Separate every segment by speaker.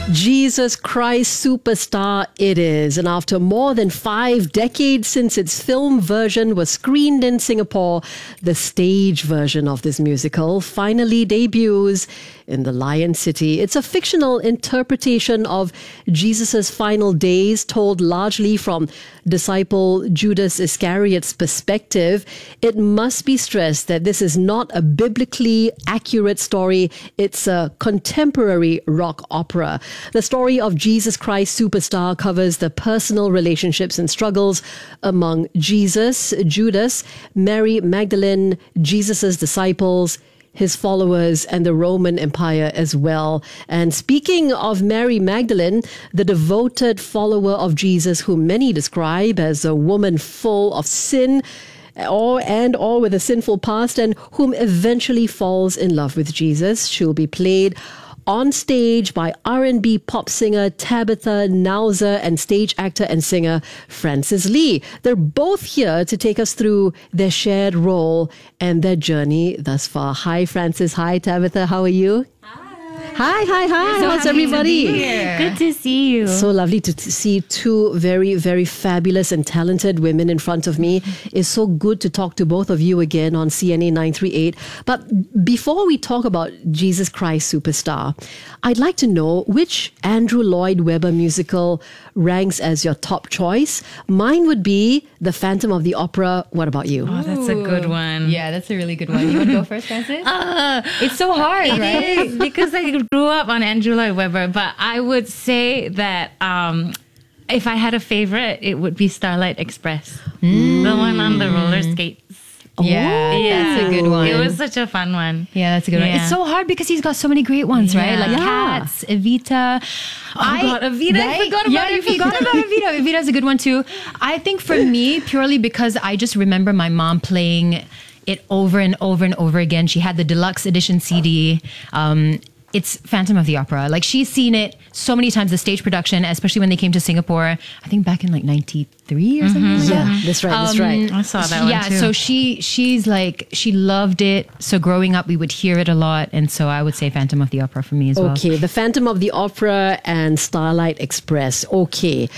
Speaker 1: Jesus Christ Superstar it is. And after more than 5 decades since its film version was screened in Singapore, the stage version of this musical finally debuts in the Lion City. It's a fictional interpretation of Jesus' final days, told largely from disciple Judas Iscariot's perspective. It must be stressed that this is not a biblically accurate story. It's a contemporary rock opera. The story of Jesus Christ Superstar covers the personal relationships and struggles among Jesus, Judas, Mary Magdalene, Jesus' disciples, his followers, and the Roman Empire as well. And speaking of Mary Magdalene, the devoted follower of Jesus, whom many describe as a woman full of sin, or with a sinful past, and whom eventually falls in love with Jesus. She'll be played on stage by R&B pop singer Tabitha Nauser and stage actor and singer Francis Lee. They're both here to take us through their shared role and their journey thus far. Hi, Francis. Hi, Tabitha. How are you? Hi.
Speaker 2: So
Speaker 1: how's everybody?
Speaker 2: Good to see you.
Speaker 1: So lovely to see two very, very fabulous and talented women in front of me. It's so good to talk to both of you again on CNA 938. But before we talk about Jesus Christ Superstar, I'd like to know which Andrew Lloyd Webber musical ranks as your top choice. Mine would be The Phantom of the Opera. What about you?
Speaker 2: Oh, that's a good one.
Speaker 3: Yeah, that's a really good one. You want to go first, Francis? It's so hard, right?
Speaker 2: It is, because I grew up on Andrew Lloyd Webber, but I would say that if I had a favorite, it would be Starlight Express. The one on the roller skates.
Speaker 3: Yeah, that's a good one.
Speaker 2: It was such a fun one.
Speaker 3: Yeah, that's a good one. It's so hard because he's got so many great ones, right? Like Cats, Evita.
Speaker 2: God, Evita. Right? I forgot about Evita.
Speaker 3: You forgot about Evita. Evita's a good one too. I think for me, purely because I just remember my mom playing it over and over and over again. She had the deluxe edition CD. It's Phantom of the Opera. Like, she's seen it so many times, the stage production, especially when they came to Singapore, I think back in like 93 or something like that.
Speaker 1: Yeah, that's right.
Speaker 2: I saw that one too.
Speaker 3: Yeah, so she's like, she loved it. So growing up, we would hear it a lot. And so I would say Phantom of the Opera for me as well.
Speaker 1: Okay, The Phantom of the Opera and Starlight Express. Okay.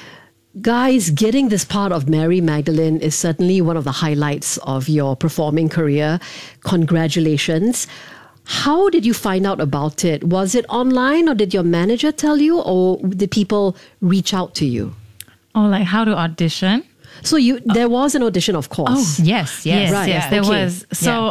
Speaker 1: Guys, getting this part of Mary Magdalene is certainly one of the highlights of your performing career. Congratulations. How did you find out about it? Was it online, or did your manager tell you, or did people reach out to you?
Speaker 2: Oh, like how to audition?
Speaker 1: So there was an audition, of course.
Speaker 3: Yes.
Speaker 1: Right.
Speaker 2: Yes, there was. So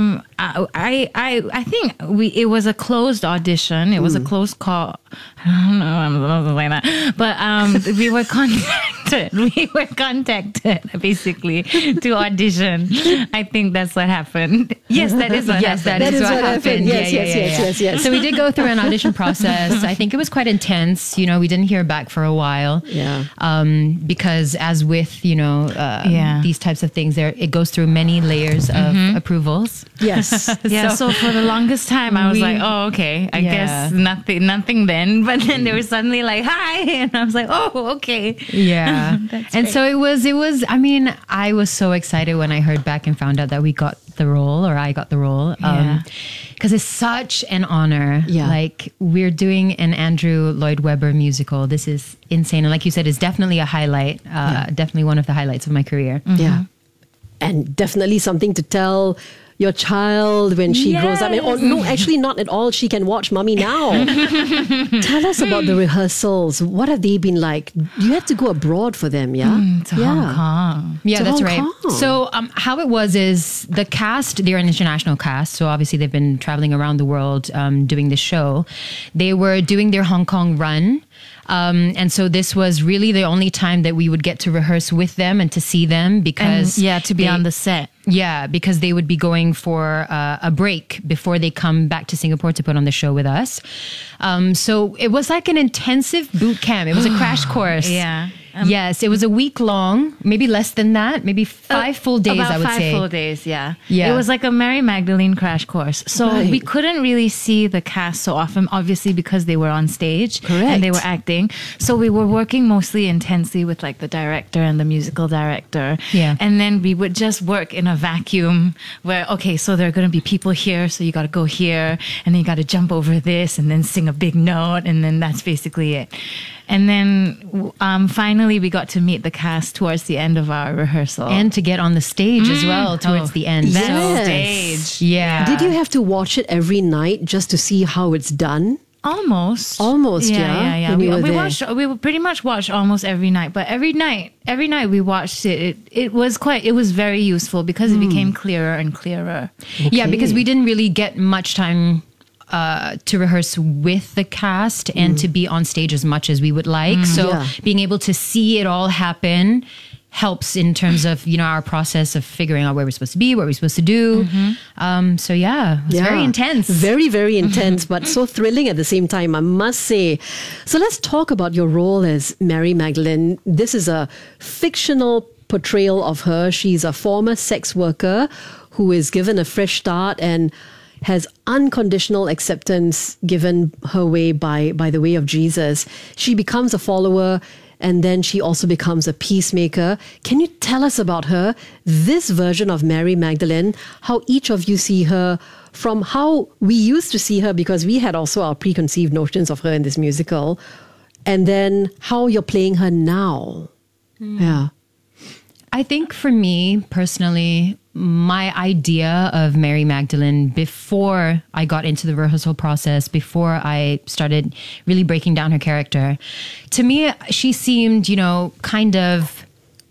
Speaker 2: I think it was a closed audition. It was a closed call. I don't know. I'm supposed to say that, but we were contacted. We were contacted basically to audition. I think that's what happened. Yes, that is what happened.
Speaker 3: That is what happened.
Speaker 1: Yes.
Speaker 3: So we did go through an audition process. I think it was quite intense. You know, we didn't hear back for a while.
Speaker 1: Yeah.
Speaker 3: Because as with these types of things, it goes through many layers of approvals.
Speaker 1: Yes.
Speaker 2: Yeah. So for the longest time, I was like, oh, okay. I guess nothing then. But then they were suddenly like, hi, and I was like, oh, okay.
Speaker 3: Yeah. And so it was. I mean, I was so excited when I heard back and found out that we got the role, or I got the role. Because it's such an honor.
Speaker 1: Yeah.
Speaker 3: Like, we're doing an Andrew Lloyd Webber musical. This is insane. And like you said, it's definitely a highlight. Definitely one of the highlights of my career.
Speaker 1: Yeah. And definitely something to tell your child when she grows up. No, actually not at all. She can watch Mummy Now. Tell us about the rehearsals. What have they been like? You had to go abroad for them, yeah?
Speaker 2: To Hong Kong.
Speaker 3: Yeah,
Speaker 1: To
Speaker 3: that's
Speaker 1: Hong
Speaker 3: right.
Speaker 1: Kong.
Speaker 3: So how it was is the cast, they're an international cast. So obviously they've been traveling around the world doing this show. They were doing their Hong Kong run. And so this was really the only time that we would get to rehearse with them and to see them, because
Speaker 2: to be on the set.
Speaker 3: Yeah, because they would be going for a break before they come back to Singapore to put on the show with us. So it was like an intensive boot camp. It was a crash course.
Speaker 2: Yeah.
Speaker 3: Yes, it was a week long, maybe less than that, maybe 5 full days,
Speaker 2: about
Speaker 3: I would
Speaker 2: 5
Speaker 3: say.
Speaker 2: full days, yeah.
Speaker 3: Yeah.
Speaker 2: It was like a Mary Magdalene crash course. So
Speaker 1: Right.
Speaker 2: we couldn't really see the cast so often, obviously because they were on stage
Speaker 1: Correct.
Speaker 2: and they were acting. So we were working mostly intensely with like the director and the musical director.
Speaker 3: Yeah.
Speaker 2: And then we would just work in a vacuum where, okay, so there are going to be people here, so you got to go here, and then you got to jump over this and then sing a big note, and then that's basically it. And then finally we got to meet the cast towards the end of our rehearsal.
Speaker 3: And to get on the stage as well towards the end.
Speaker 2: That
Speaker 1: Yes.
Speaker 2: stage.
Speaker 3: Yeah.
Speaker 1: Did you have to watch it every night just to see how it's done?
Speaker 2: Almost.
Speaker 1: Yeah, when
Speaker 2: We,
Speaker 1: you were
Speaker 2: we
Speaker 1: there.
Speaker 2: watched. We would pretty much watched almost every night. But every night we watched it. It was very useful because it became clearer and clearer.
Speaker 3: Yeah, because
Speaker 1: Okay.
Speaker 3: we didn't really get much time to rehearse with the cast and to be on stage as much as we would like. So
Speaker 1: Yeah.
Speaker 3: being able to see it all happen helps in terms of, our process of figuring out where we're supposed to be, what we're supposed to do. So yeah, it was very intense.
Speaker 1: Very, very intense, but so thrilling at the same time, I must say. So let's talk about your role as Mary Magdalene. This is a fictional portrayal of her. She's a former sex worker who is given a fresh start and has unconditional acceptance given her way by the way of Jesus. She becomes a follower, and then she also becomes a peacemaker. Can you tell us about her, this version of Mary Magdalene, how each of you see her from how we used to see her, because we had also our preconceived notions of her in this musical, and then how you're playing her now? Yeah.
Speaker 3: I think for me personally, my idea of Mary Magdalene before I got into the rehearsal process, before I started really breaking down her character, to me, she seemed, kind of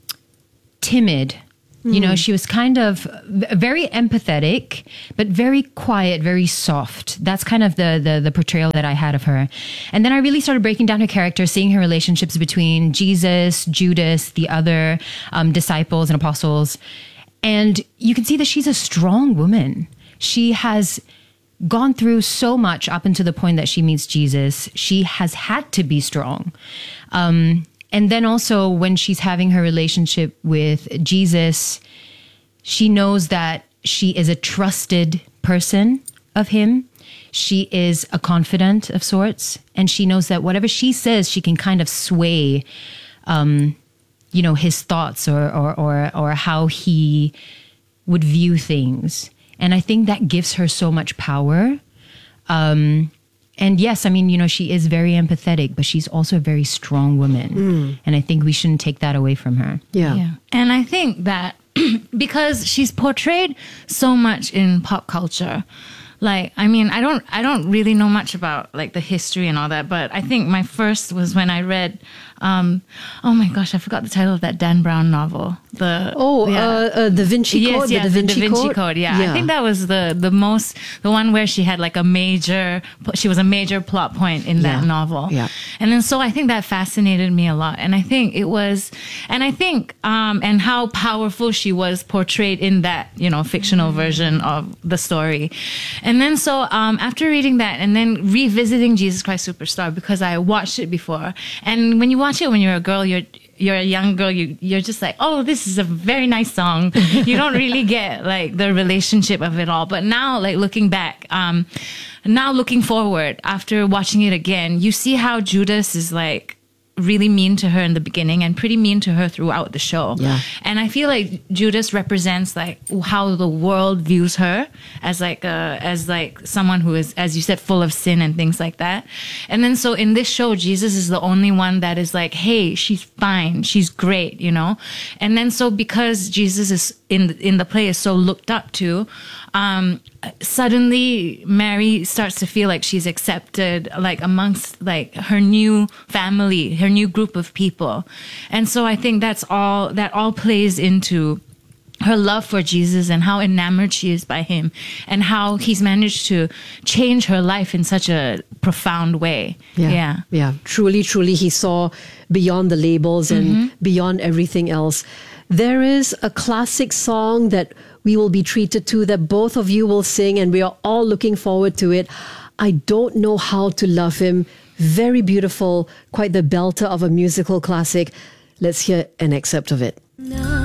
Speaker 3: timid. She was kind of very empathetic, but very quiet, very soft. That's kind of the portrayal that I had of her. And then I really started breaking down her character, seeing her relationships between Jesus, Judas, the other disciples and apostles. And you can see that she's a strong woman. She has gone through so much up until the point that she meets Jesus. She has had to be strong. And then also when she's having her relationship with Jesus, she knows that she is a trusted person of him. She is a confidant of sorts. And she knows that whatever she says, she can kind of sway, his thoughts or how he would view things. And I think that gives her so much power. And yes, she is very empathetic, but she's also a very strong woman. And I think we shouldn't take that away from her.
Speaker 1: Yeah.
Speaker 2: And I think that because she's portrayed so much in pop culture, like, I don't really know much about like the history and all that, but I think my first was when I read, oh my gosh, I forgot the title of that Dan Brown novel. The
Speaker 1: Da Vinci Code.
Speaker 2: Yes,
Speaker 1: the Da Vinci Code.
Speaker 2: Yeah. I think that was the one where she had like she was a major plot point in that novel.
Speaker 1: Yeah.
Speaker 2: And then so I think that fascinated me a lot. And I think and how powerful she was portrayed in that, fictional version of the story. And then so after reading that and then revisiting Jesus Christ Superstar, because I watched it before, and when you watch it when you're a girl, you're a young girl, you're just like, oh, this is a very nice song. You don't really get like the relationship of it all. But now, like looking back, now looking forward after watching it again, you see how Judas is like really mean to her in the beginning and pretty mean to her throughout the show.
Speaker 1: Yeah.
Speaker 2: And I feel like Judas represents like how the world views her as like someone who is, as you said, full of sin and things like that. And then so in this show, Jesus is the only one that is like, hey, she's fine, she's great, And then so because Jesus is in the play is so looked up to, suddenly Mary starts to feel like she's accepted like amongst like her new family, her new group of people. And so I think that all plays into her love for Jesus and how enamored she is by him and how he's managed to change her life in such a profound way.
Speaker 1: Yeah. Truly, he saw beyond the labels and beyond everything else. There is a classic song that we will be treated to that both of you will sing, and we are all looking forward to it. I Don't Know How to Love Him. Very beautiful, quite the belter of a musical classic. Let's hear an excerpt of it.